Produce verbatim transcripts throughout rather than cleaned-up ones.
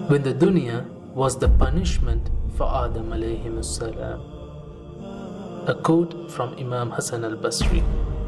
when the dunya was the punishment for Adam alayhi salam. A quote from Imam Hassan al-Basri.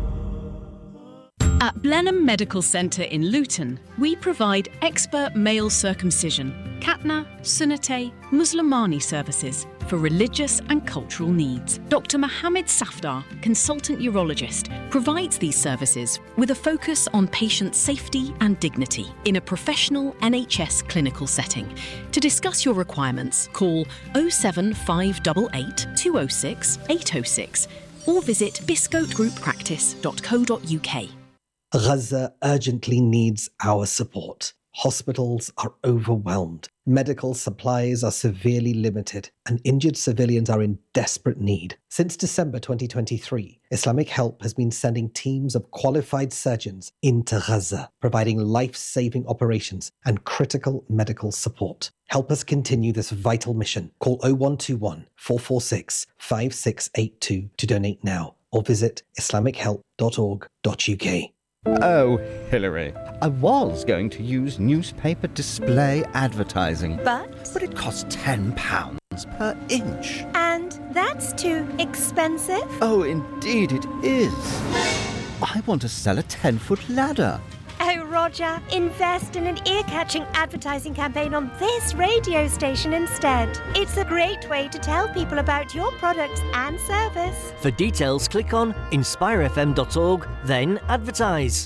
At Blenheim Medical Centre in Luton, we provide expert male circumcision, Khatna, Sunnate, Muslimani services for religious and cultural needs. Doctor Mohammed Safdar, consultant urologist, provides these services with a focus on patient safety and dignity in a professional N H S clinical setting. To discuss your requirements, call oh seven five eight eight, two oh six, eight oh six or visit biscote group practice dot co dot uk. Gaza urgently needs our support. Hospitals are overwhelmed. Medical supplies are severely limited, and injured civilians are in desperate need. Since December twenty twenty-three, Islamic Help has been sending teams of qualified surgeons into Gaza, providing life-saving operations and critical medical support. Help us continue this vital mission. Call oh one two one, four four six, five six eight two to donate now, or visit islamic help dot org dot uk. Oh, Hilary, I was going to use newspaper display advertising. But? But it costs ten pounds per inch. And that's too expensive? Oh, indeed it is. I want to sell a ten-foot ladder. Oh, Roger, invest in an ear-catching advertising campaign on this radio station instead. It's a great way to tell people about your products and service. For details, click on inspire f m dot org, then advertise.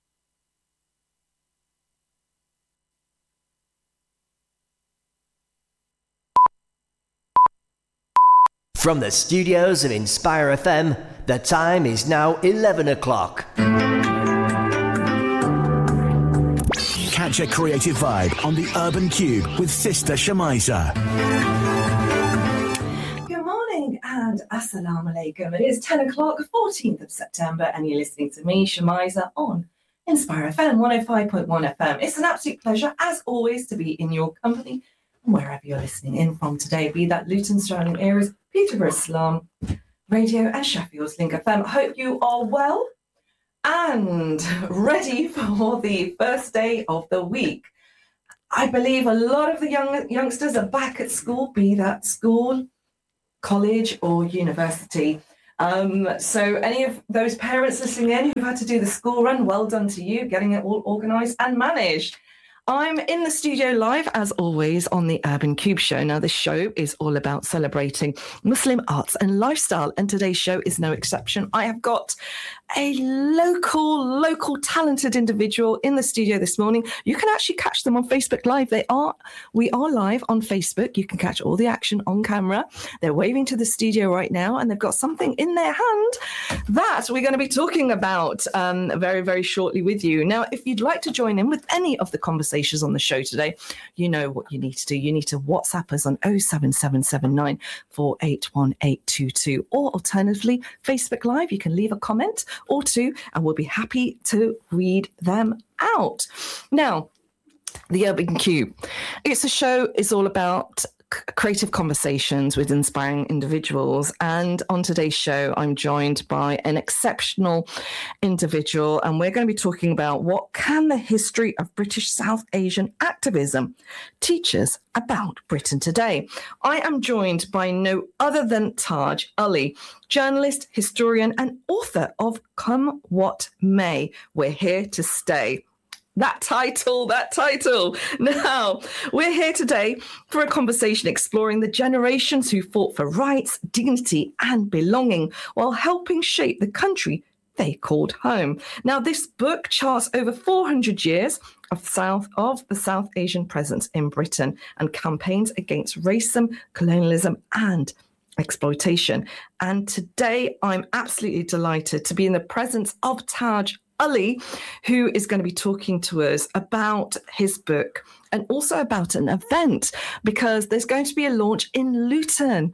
From the studios of Inspire F M, the time is now eleven o'clock. Catch a creative vibe on the Urban Cube with Sister Shamiza. Good morning and assalamu alaikum. It is ten o'clock, fourteenth of September, and you're listening to me, Shamiza, on Inspire F M, one oh five point one F M. It's an absolute pleasure, as always, to be in your company, wherever you're listening in from today, be that Luton, surrounding areas, Peterborough, Slum, Radio, and Sheffield's Link F M. I hope you are well and ready for the first day of the week. I believe a lot of the young youngsters are back at school, be that school, college, or university. Um, so any of those parents listening in who've had to do the school run, well done to you, getting it all organised and managed. I'm in the studio live, as always, on the Urban Cube Show. Now, this show is all about celebrating Muslim arts and lifestyle, and today's show is no exception. I have got a local, local talented individual in the studio this morning. You can actually catch them on Facebook Live. They are, we are live on Facebook. You can catch all the action on camera. They're waving to the studio right now, and they've got something in their hand that we're going to be talking about um, very, very shortly with you. Now, if you'd like to join in with any of the conversations on the show today, you know what you need to do. You need to WhatsApp us on oh seven seven seven nine, four eight one, eight two two, or alternatively, Facebook Live. You can leave a comment or two, and we'll be happy to read them out. Now, the Urban Cube. It's a show, it's all about creative conversations with inspiring individuals, and on today's show I'm joined by an exceptional individual, and we're going to be talking about what can the history of British South Asian activism teach us about Britain today. I am joined by no other than Taj Ali, journalist, historian and author of Come What May, We're Here to Stay. That title, that title. Now, we're here today for a conversation exploring the generations who fought for rights, dignity, and belonging while helping shape the country they called home. Now, this book charts over four hundred years of South of the South Asian presence in Britain and campaigns against racism, colonialism, and exploitation. And today, I'm absolutely delighted to be in the presence of Taj Ali, who is going to be talking to us about his book and also about an event, because there's going to be a launch in Luton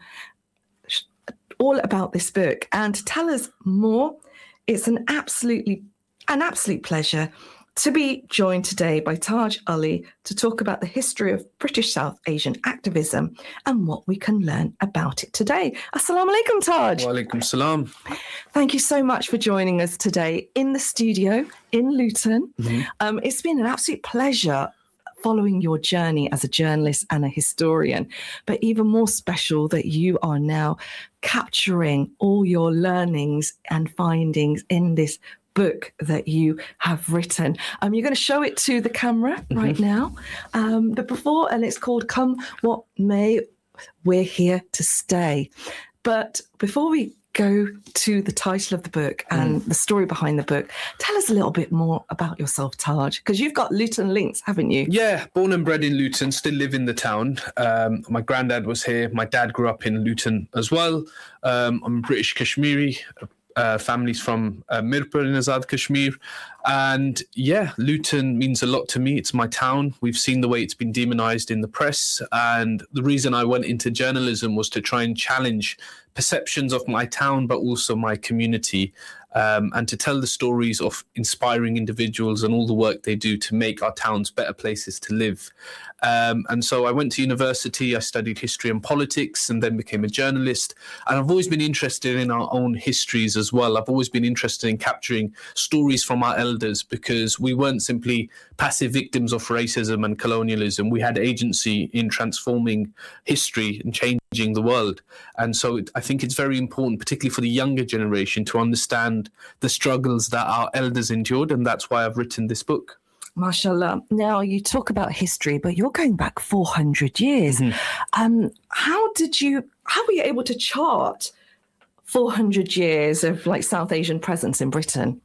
all about this book. And to tell us more, it's an absolutely an absolute pleasure to be joined today by Taj Ali to talk about the history of British South Asian activism and what we can learn about it today. Assalamu alaikum, Taj. Wa alaikum salam. Thank you so much for joining us today in the studio in Luton. Mm-hmm. Um, it's been an absolute pleasure following your journey as a journalist and a historian, but even more special that you are now capturing all your learnings and findings in this book that you have written. Um, you're going to show it to the camera mm-hmm. right now. Um, but before, and it's called Come What May, We're Here to Stay. But before we go to the title of the book and mm. the story behind the book, tell us a little bit more about yourself, Taj, because you've got Luton links, haven't you? Yeah, born and bred in Luton, still live in the town. Um, my granddad was here. My dad grew up in Luton as well. Um, I'm British Kashmiri. Uh, families from uh, Mirpur in Azad Kashmir. And yeah, Luton means a lot to me. It's my town. We've seen the way it's been demonized in the press. And the reason I went into journalism was to try and challenge perceptions of my town, but also my community, um, and to tell the stories of inspiring individuals and all the work they do to make our towns better places to live. Um, and so I went to university, I studied history and politics, and then became a journalist. And I've always been interested in our own histories as well. I've always been interested in capturing stories from our elders, because we weren't simply passive victims of racism and colonialism. We had agency in transforming history and changing the world. And so it, I think it's very important, particularly for the younger generation, to understand the struggles that our elders endured. And that's why I've written this book. MashaAllah. Now, you talk about history, but you're going back four hundred years. Mm-hmm. Um, how did you, how were you able to chart four hundred years of like South Asian presence in Britain?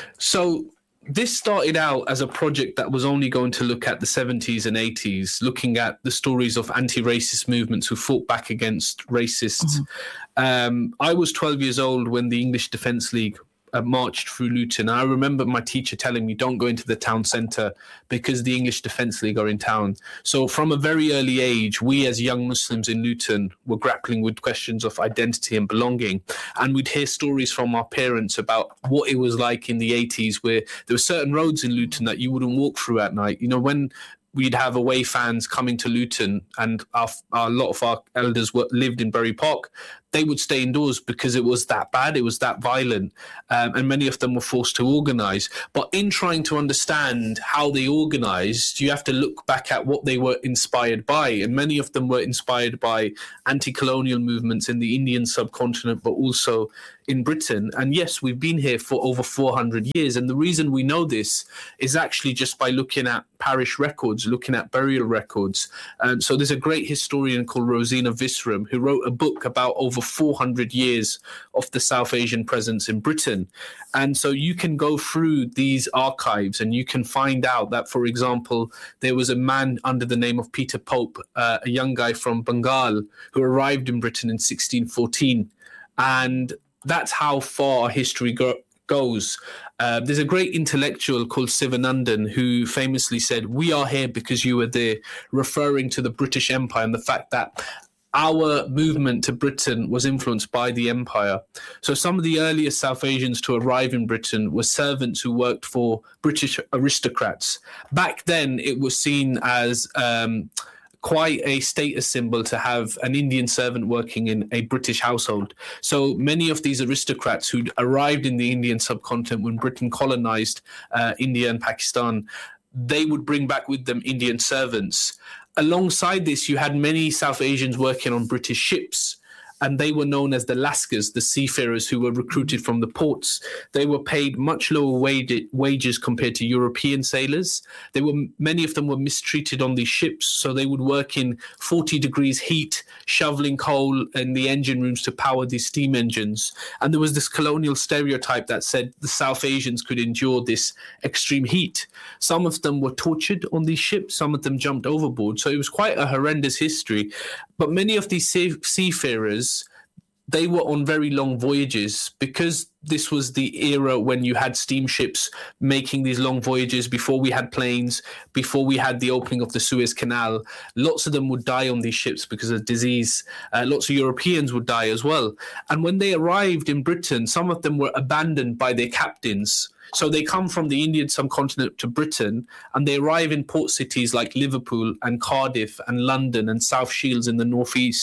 So this started out as a project that was only going to look at the seventies and eighties, looking at the stories of anti-racist movements who fought back against racists. Mm-hmm. Um, I was twelve years old when the English Defence League Uh, marched through Luton. I remember my teacher telling me, don't go into the town centre because the English Defence League are in town. So from a very early age, we as young Muslims in Luton were grappling with questions of identity and belonging. And we'd hear stories from our parents about what it was like in the eighties, where there were certain roads in Luton that you wouldn't walk through at night. You know, when we'd have away fans coming to Luton, and our, our, a lot of our elders were, lived in Bury Park, they would stay indoors because it was that bad, it was that violent, um, and many of them were forced to organise. But in trying to understand how they organised, you have to look back at what they were inspired by, and many of them were inspired by anti-colonial movements in the Indian subcontinent, but also in Britain. And yes, we've been here for over four hundred years, and the reason we know this is actually just by looking at parish records, looking at burial records. And so there's a great historian called Rosina Visram who wrote a book about over four hundred years of the South Asian presence in Britain. And so you can go through these archives and you can find out that, for example, there was a man under the name of Peter Pope, uh, a young guy from Bengal who arrived in Britain in sixteen fourteen. And that's how far history go- goes. Uh, there's a great intellectual called Sivanandan who famously said, "We are here because you were there," referring to the British Empire and the fact that our movement to Britain was influenced by the empire. So some of the earliest South Asians to arrive in Britain were servants who worked for British aristocrats. Back then, it was seen as um, quite a status symbol to have an Indian servant working in a British household. So many of these aristocrats who'd arrived in the Indian subcontinent when Britain colonized uh, India and Pakistan, they would bring back with them Indian servants. Alongside this, you had many South Asians working on British ships, and they were known as the Lascars, the seafarers who were recruited from the ports. They were paid much lower wage, wages compared to European sailors. They were many of them were mistreated on these ships, so they would work in forty degrees heat, shoveling coal in the engine rooms to power these steam engines. And there was this colonial stereotype that said the South Asians could endure this extreme heat. Some of them were tortured on these ships, some of them jumped overboard. So it was quite a horrendous history. But many of these seafarers, they were on very long voyages because this was the era when you had steamships making these long voyages before we had planes, before we had the opening of the Suez Canal. Lots of them would die on these ships because of disease. Uh, lots of Europeans would die as well. And when they arrived in Britain, some of them were abandoned by their captains. So they come from the Indian subcontinent to Britain, and they arrive in port cities like Liverpool and Cardiff and London and South Shields in the northeast.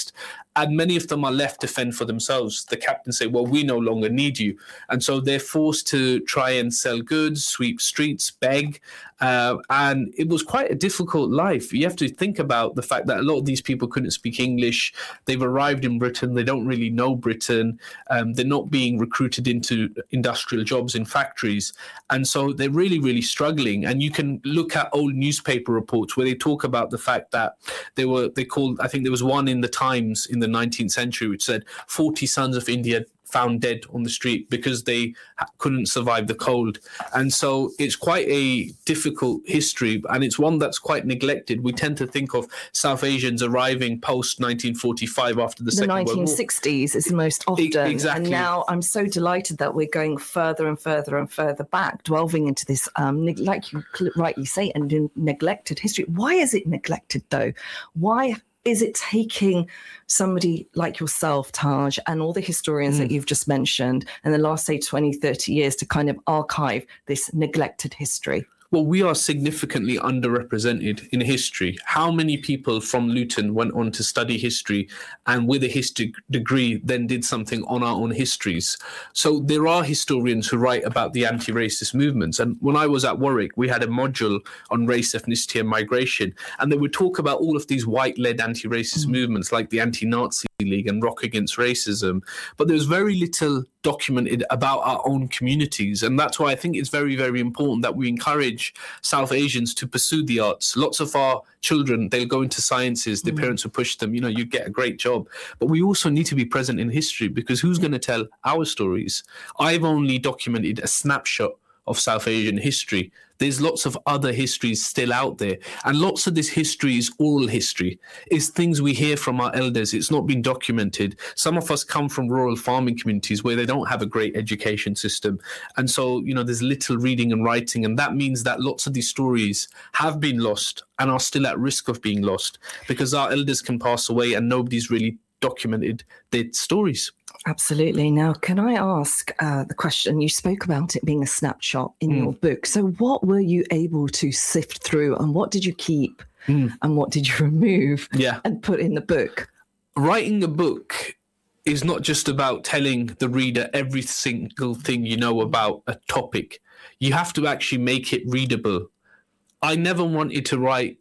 And many of them are left to fend for themselves. The captains say, well, we no longer need you. And so they're forced to try and sell goods, sweep streets, beg. Uh, and it was quite a difficult life. You have to think about the fact that a lot of these people couldn't speak English. They've arrived in Britain. They don't really know Britain. Um, they're not being recruited into industrial jobs in factories. And so they're really, really struggling. And you can look at old newspaper reports where they talk about the fact that they were, they called, I think there was one in the Times in the nineteenth century, which said forty sons of India found dead on the street because they couldn't survive the cold. And so it's quite a difficult history, and it's one that's quite neglected. We tend to think of South Asians arriving post nineteen forty-five after the, the Second World War. nineteen sixties is most often. E- exactly. And now I'm so delighted that we're going further and further and further back, delving into this, um, neg- like you rightly say, and in neglected history. Why is it neglected, though? Why is it taking somebody like yourself, Taj, and all the historians mm. that you've just mentioned in the last, say, twenty, thirty years to kind of archive this neglected history? Well, we are significantly underrepresented in history. How many people from Luton went on to study history and with a history degree then did something on our own histories? So there are historians who write about the anti-racist movements. And when I was at Warwick, we had a module on race, ethnicity and migration. And they would talk about all of these white-led anti-racist mm. movements like the Anti-Nazi League and Rock Against Racism. But there's very little documented about our own communities. And that's why I think it's very, very important that we encourage South Asians to pursue the arts. Lots of our children, they'll go into sciences, their mm. parents will push them, you know, you get a great job. But we also need to be present in history, because who's going to tell our stories? I've only documented a snapshot of South Asian history. There's lots of other histories still out there. And lots of this history is oral history. It's things we hear from our elders. It's not been documented. Some of us come from rural farming communities where they don't have a great education system. And so, you know, there's little reading and writing. And that means that lots of these stories have been lost and are still at risk of being lost, because our elders can pass away and nobody's really documented their stories. Absolutely. Now, can I ask uh, the question? You spoke about it being a snapshot in mm. your book. So what were you able to sift through, and what did you keep mm. and what did you remove yeah. and put in the book? Writing a book is not just about telling the reader every single thing you know about a topic. You have to actually make it readable. I never wanted to write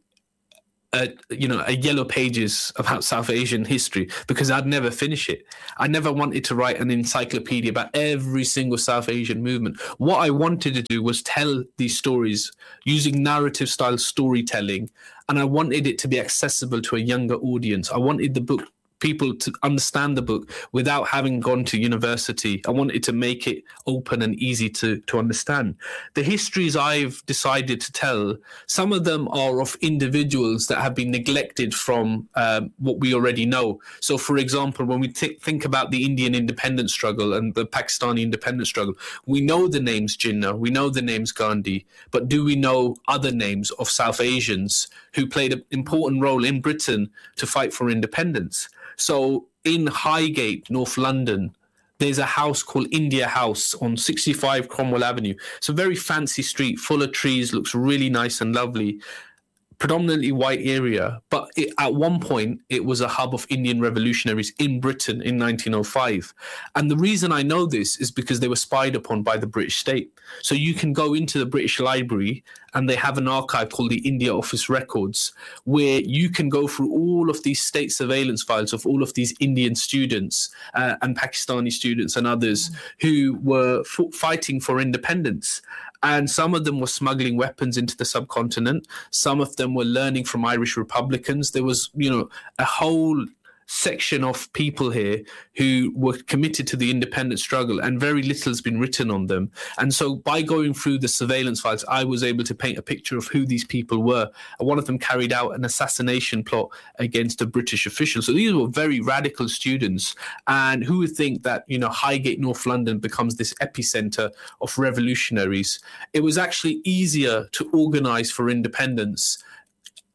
A, you know, a yellow pages about South Asian history, because I'd never finish it. I never wanted to write an encyclopedia about every single South Asian movement. What I wanted to do was tell these stories using narrative style storytelling, and I wanted it to be accessible to a younger audience. I wanted the book people to understand the book without having gone to university. I wanted to make it open and easy to, to understand. The histories I've decided to tell, some of them are of individuals that have been neglected from um, what we already know. So, for example, when we th- think about the Indian independence struggle and the Pakistani independence struggle, we know the names Jinnah, we know the names Gandhi, but do we know other names of South Asians who played an important role in Britain to fight for independence? So in Highgate, North London, there's a house called India House on sixty-five Cromwell Avenue. It's a very fancy street full of trees, looks really nice and lovely. Predominantly white area, but it, at one point it was a hub of Indian revolutionaries in Britain in nineteen oh five. And the reason I know this is because they were spied upon by the British state. So you can go into the British Library and they have an archive called the India Office Records, where you can go through all of these state surveillance files of all of these Indian students uh, and Pakistani students and others who were f- fighting for independence. And some of them were smuggling weapons into the subcontinent. Some of them were learning from Irish Republicans. There was, you know, a whole section of people here who were committed to the independence struggle, and very little has been written on them. And so by going through the surveillance files, I was able to paint a picture of who these people were. And one of them carried out an assassination plot against a British official. So these were very radical students. And who would think that, you know, Highgate, North London becomes this epicenter of revolutionaries? It was actually easier to organize for independence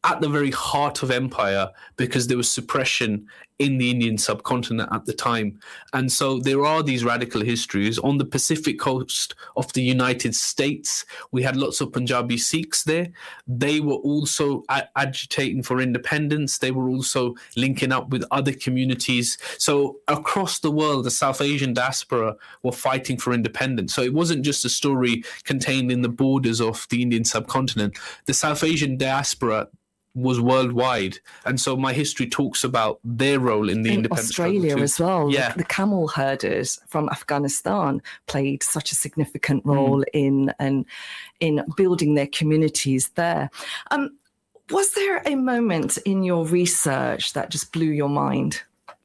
at the very heart of empire because there was suppression in the Indian subcontinent at the time. And so there are these radical histories. On the Pacific coast of the United States, we had lots of Punjabi Sikhs there. They were also a- agitating for independence. They were also linking up with other communities. So across the world, the South Asian diaspora were fighting for independence. So it wasn't just a story contained in the borders of the Indian subcontinent. The South Asian diaspora was worldwide, and so my history talks about their role in the in independence Australia as well. Yeah, the, the camel herders from Afghanistan played such a significant role mm. in and in building their communities there. Um, was there a moment in your research that just blew your mind?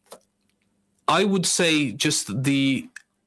I would say just the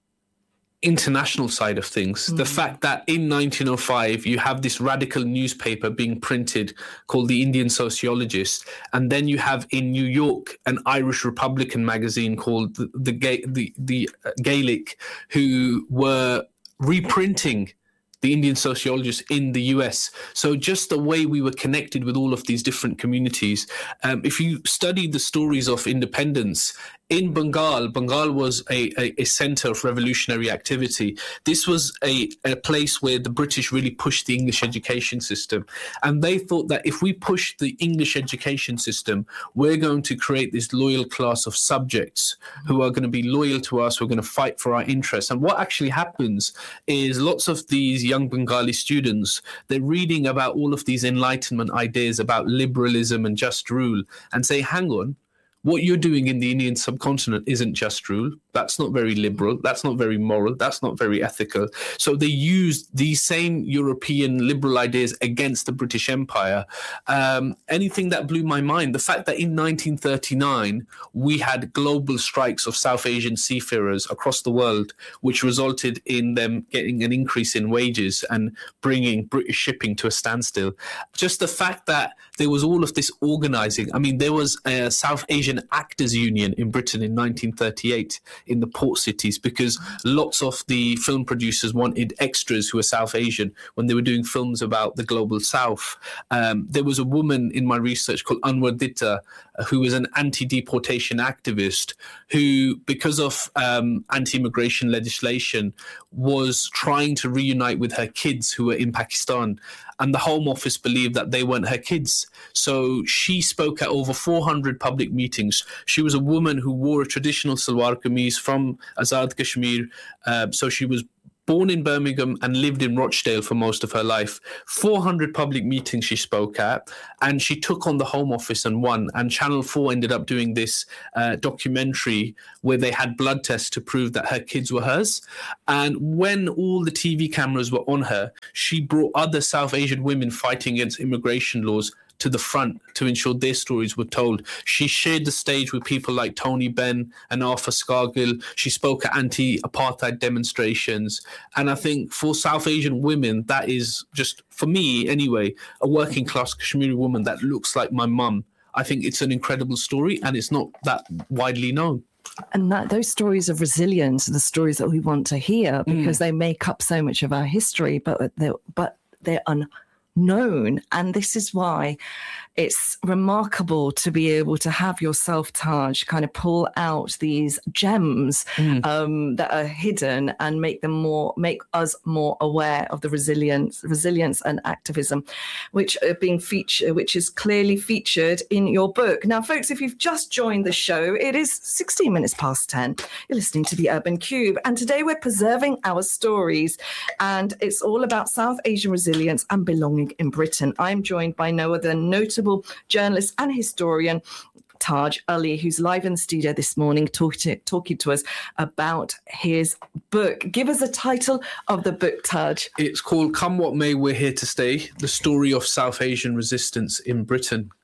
international side of things. Mm. The fact that in nineteen oh five you have this radical newspaper being printed called the Indian Sociologist, and then you have in New York an Irish Republican magazine called the the, Ga- the, the Gaelic, who were reprinting the Indian Sociologist in the U S. So just the way we were connected with all of these different communities. Um, if you study the stories of independence, in Bengal, Bengal was a, a, a center of revolutionary activity. This was a, a place where the British really pushed the English education system. And they thought that if we push the English education system, we're going to create this loyal class of subjects who are going to be loyal to us, who are going to fight for our interests. And what actually happens is lots of these young Bengali students, they're reading about all of these Enlightenment ideas about liberalism and just rule and say, hang on, what you're doing in the Indian subcontinent isn't just rule. That's not very liberal. That's not very moral. That's not very ethical. So they used these same European liberal ideas against the British Empire. Um, anything that blew my mind, the fact that in nineteen thirty-nine, we had global strikes of South Asian seafarers across the world, which resulted in them getting an increase in wages and bringing British shipping to a standstill. Just the fact that there was all of this organizing. I mean, there was a South Asian Actors Union in Britain in nineteen thirty-eight in the port cities because lots of the film producers wanted extras who were South Asian when they were doing films about the global South. Um, there was a woman in my research called Anwar uh, who was an anti-deportation activist who, because of um, anti-immigration legislation, was trying to reunite with her kids who were in Pakistan. And the Home Office believed that they weren't her kids. So she spoke at over four hundred public meetings. She was a woman who wore a traditional salwar kameez from Azad Kashmir. Uh, so she was born in Birmingham and lived in Rochdale for most of her life. four hundred public meetings she spoke at, and she took on the Home Office and won. And Channel four ended up doing this uh, documentary where they had blood tests to prove that her kids were hers. And when all the T V cameras were on her, she brought other South Asian women fighting against immigration laws to the front to ensure their stories were told. She shared the stage with people like Tony Benn and Arthur Scargill. She spoke at anti-apartheid demonstrations. And I think for South Asian women, that is just, for me anyway, a working class Kashmiri woman that looks like my mum. I think it's an incredible story and it's not that widely known. And that those stories of resilience are the stories that we want to hear because mm. they make up so much of our history, but they're, but they're un. known. And this is why it's remarkable to be able to have yourself, Taj, kind of pull out these gems mm. um, that are hidden and make them more, make us more aware of the resilience, resilience and activism, which are being featured, which is clearly featured in your book. Now, folks, if you've just joined the show, it is sixteen minutes past ten. You're listening to the Urban Cube, and today we're preserving our stories, and it's all about South Asian resilience and belonging in Britain. I'm joined by no other notable journalist and historian, Taj Ali, who's live in the studio this morning talk to, talking to us about his book. Give us the title of the book, Taj. It's called Come What May, We're Here to Stay, The Story of South Asian Resistance in Britain.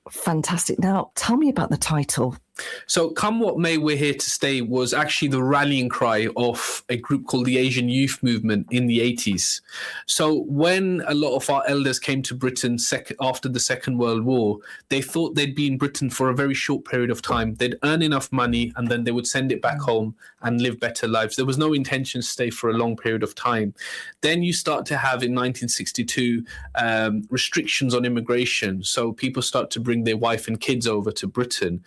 fantastic. Now, tell me about the title. So Come What May, We're Here to Stay was actually the rallying cry of a group called the Asian Youth Movement in the eighties. So when a lot of our elders came to Britain sec- after the Second World War, they thought they'd be in Britain for a very short period of time. They'd earn enough money and then they would send it back home and live better lives. There was no intention to stay for a long period of time. Then you start to have in nineteen sixty-two um, restrictions on immigration. So people start to bring their wife and kids over to Britain.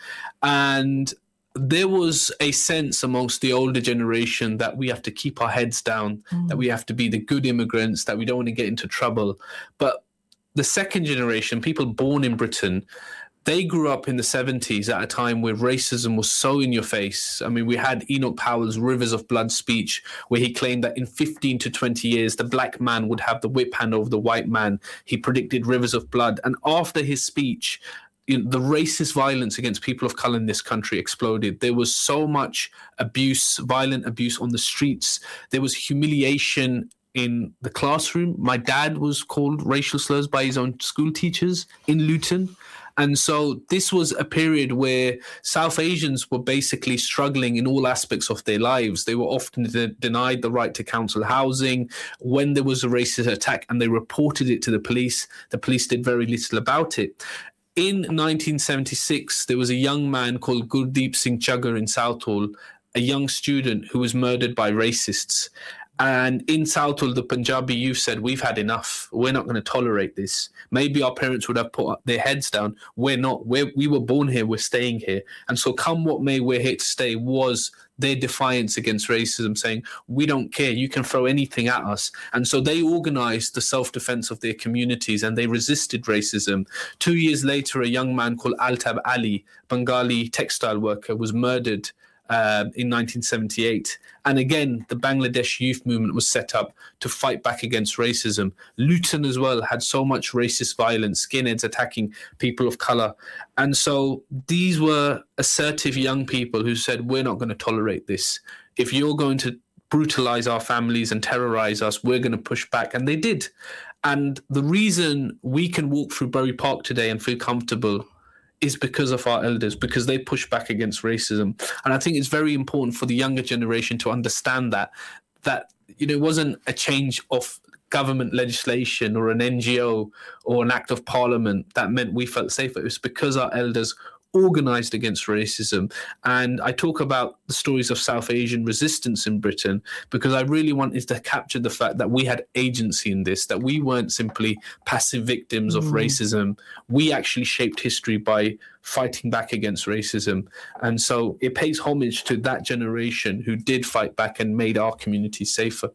And there was a sense amongst the older generation that we have to keep our heads down, mm. that we have to be the good immigrants, that we don't want to get into trouble. But the second generation, people born in Britain, they grew up in the seventies at a time where racism was so in your face. I mean, we had Enoch Powell's Rivers of Blood speech, where he claimed that in fifteen to twenty years, the black man would have the whip hand over the white man. He predicted rivers of blood. And after his speech, you know, the racist violence against people of color in this country exploded. There was so much abuse, violent abuse on the streets. There was humiliation in the classroom. My dad was called racial slurs by his own school teachers in Luton. And so this was a period where South Asians were basically struggling in all aspects of their lives. They were often de- denied the right to council housing. When there was a racist attack and they reported it to the police, the police did very little about it. In nineteen seventy-six, there was a young man called Gurdeep Singh Chaggar in Southall, a young student who was murdered by racists. And in Southall, the Punjabi youth said, we've had enough. We're not going to tolerate this. Maybe our parents would have put their heads down. We're not. We're, we were born here. We're staying here. And so Come What May, We're Here to Stay was their defiance against racism, saying, we don't care. You can throw anything at us. And so they organized the self-defense of their communities and they resisted racism. Two years later, a young man called Altab Ali, Bengali textile worker, was murdered Uh, in nineteen seventy-eight. And again, the Bangladesh Youth Movement was set up to fight back against racism. Luton as well had so much racist violence, skinheads attacking people of color. And so these were assertive young people who said, we're not going to tolerate this. If you're going to brutalize our families and terrorize us, we're going to push back. And they did. And the reason we can walk through Bury Park today and feel comfortable is because of our elders, because they push back against racism. And I think it's very important for the younger generation to understand that, that, you know, it wasn't a change of government legislation or an N G O or an act of parliament that meant we felt safer. It was because our elders organized against racism. And I talk about the stories of South Asian resistance in Britain because I really wanted to capture the fact that we had agency in this, that we weren't simply passive victims of mm. racism. We actually shaped history by fighting back against racism. And so it pays homage to that generation who did fight back and made our community safer.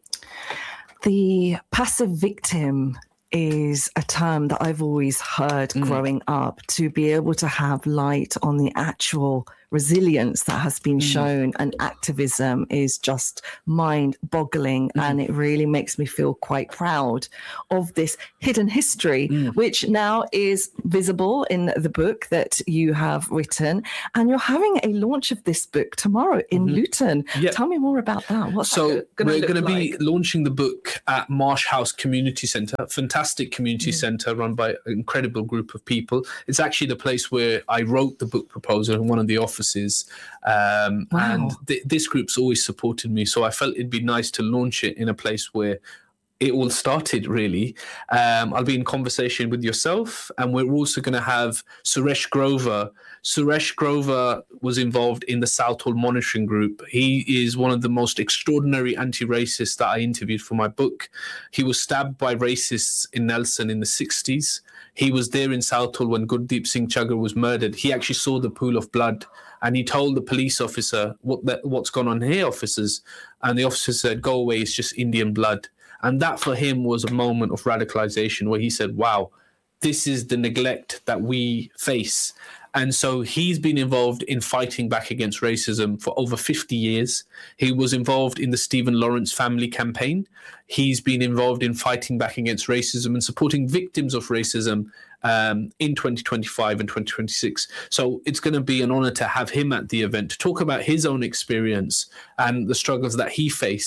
The passive victim is a term that I've always heard mm. growing up, to be able to have light on the actual resilience that has been mm. shown, and activism is just mind-boggling, mm. and it really makes me feel quite proud of this hidden history, mm. which now is visible in the book that you have written, and you're having a launch of this book tomorrow in mm-hmm. Luton. Yep. Tell me more about that. What's so that gonna we're going to like? be launching the book at Marsh House Community Centre, a fantastic community mm. centre run by an incredible group of people. It's actually the place where I wrote the book proposal in one of the offices. Um, wow. And th- this group's always supported me. So I felt it'd be nice to launch it in a place where it all started, really. Um, I'll be in conversation with yourself, and we're also going to have Suresh Grover. Suresh Grover was involved in the Southall Monitoring Group. He is one of the most extraordinary anti-racists that I interviewed for my book. He was stabbed by racists in Nelson in the sixties. He was there in Southall when Gurdeep Singh Chaggar was murdered. He actually saw the pool of blood, and he told the police officer, "What the, what's gone on here, officers?" And the officer said, "Go away, it's just Indian blood." And that for him was a moment of radicalization where he said, wow, this is the neglect that we face. And so he's been involved in fighting back against racism for over fifty years. He was involved in the Stephen Lawrence family campaign. He's been involved in fighting back against racism and supporting victims of racism um, in twenty twenty-five and twenty twenty-six. So it's going to be an honor to have him at the event to talk about his own experience and the struggles that he faced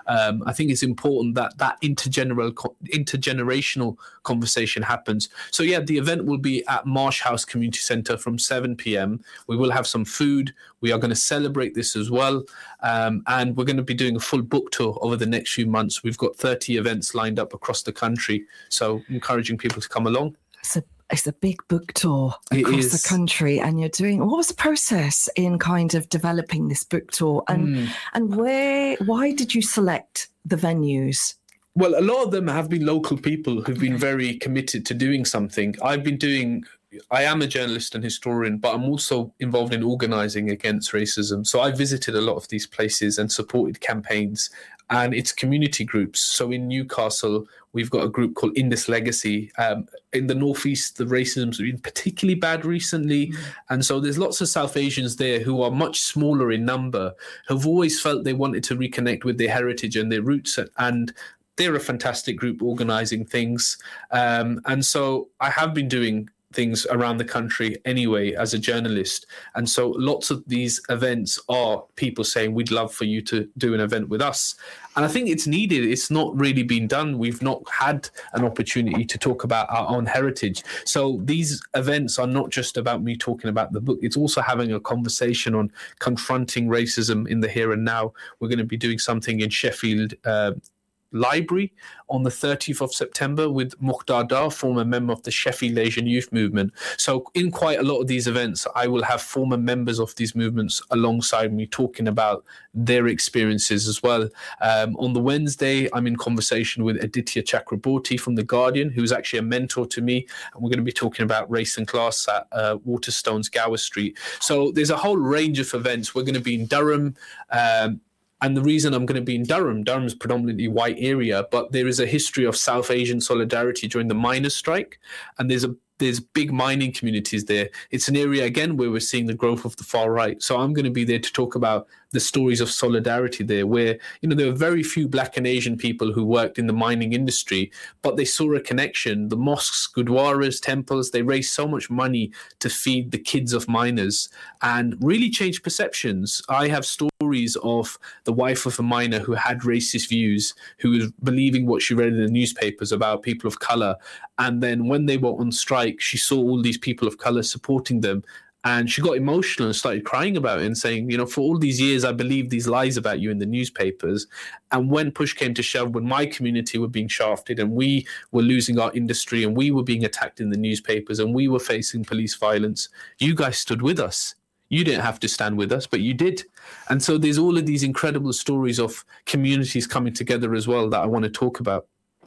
Um, I think it's important that that intergeneral, intergenerational conversation happens. So yeah, the event will be at Marsh House Community Centre from seven p.m. We will have some food. We are going to celebrate this as well. Um, and we're going to be doing a full book tour over the next few months. We've got thirty events lined up across the country. So encouraging people to come along. So it's a big book tour It across is. the country, and you're doing. What was the process in kind of developing this book tour, and Mm. and where? Why did you select the venues? Well, a lot of them have been local people who've been very committed to doing something. I've been doing, I am a journalist and historian, but I'm also involved in organising against racism. So I visited a lot of these places and supported campaigns, and it's community groups. So in Newcastle, we've got a group called Indus Legacy. Um, in the Northeast, the racism's been particularly bad recently. Mm. And so there's lots of South Asians there who are much smaller in number, who've always felt they wanted to reconnect with their heritage and their roots. And they're a fantastic group organising things. Um, and so I have been doing things around the country anyway as a journalist. And so lots of these events are people saying, we'd love for you to do an event with us. And I think it's needed. It's not really been done. We've not had an opportunity to talk about our own heritage. So these events are not just about me talking about the book. It's also having a conversation on confronting racism in the here and now. We're going to be doing something in Sheffield uh, Library on the thirtieth of September with Mukhtar Dar, former member of the Sheffield Asian Youth Movement. So in quite a lot of these events, I will have former members of these movements alongside me talking about their experiences as well. Um, on the Wednesday, I'm in conversation with Aditya Chakraborty from The Guardian, who's actually a mentor to me. And we're going to be talking about race and class at uh, Waterstones, Gower Street. So there's a whole range of events. We're going to be in Durham. Um, And the reason I'm going to be in Durham, Durham's predominantly white area, but there is a history of South Asian solidarity during the miners' strike. And there's a there's big mining communities there. It's an area, again, where we're seeing the growth of the far right. So I'm going to be there to talk about the stories of solidarity there, where, you know, there were very few Black and Asian people who worked in the mining industry, but they saw a connection. The mosques, gurdwaras, temples, they raised so much money to feed the kids of miners and really changed perceptions. I have stories of the wife of a miner who had racist views, who was believing what she read in the newspapers about people of color. And then when they were on strike, she saw all these people of color supporting them. And she got emotional and started crying about it and saying, you know, for all these years, I believed these lies about you in the newspapers. And when push came to shove, when my community were being shafted and we were losing our industry and we were being attacked in the newspapers and we were facing police violence, you guys stood with us. You didn't have to stand with us, but you did. And so there's all of these incredible stories of communities coming together as well that I want to talk about.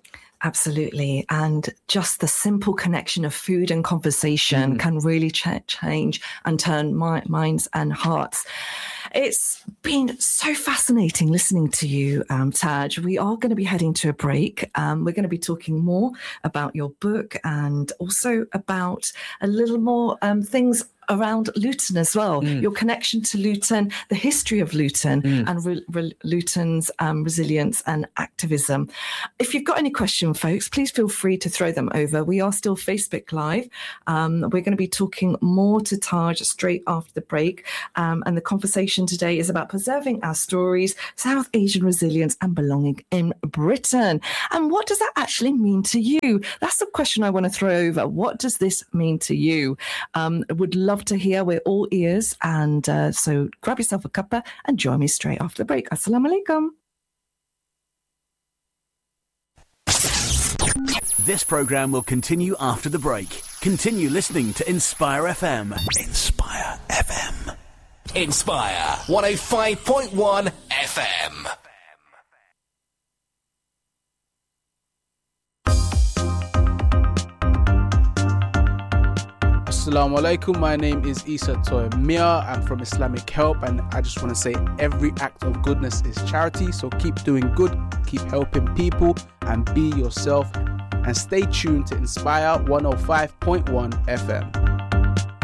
Absolutely. And just the simple connection of food and conversation mm. can really ch- change and turn my, minds and hearts. It's been so fascinating listening to you, um, Taj. We are going to be heading to a break. Um, we're going to be talking more about your book and also about a little more um, things around Luton as well, mm. your connection to Luton, the history of Luton mm. and re- re- Luton's um, resilience and activism. If you've got any questions, folks, please feel free to throw them over. We are still Facebook Live. Um, we're going to be talking more to Taj straight after the break. Um, and the conversation today is about preserving our stories, South Asian resilience and belonging in Britain. And what does that actually mean to you? That's the question I want to throw over. What does this mean to you? Um, would love to hear. We're all ears. And uh, so grab yourself a cuppa and join me straight after the break. Assalamu alaikum. This programme will continue after the break. Continue listening to Inspire F M. Inspire F M. Inspire one oh five point one F M. Assalamu alaikum, my name is Isa Toy Mia. I'm from Islamic Help, and I just want to say every act of goodness is charity. So keep doing good, keep helping people, and be yourself. And stay tuned to Inspire one oh five point one F M.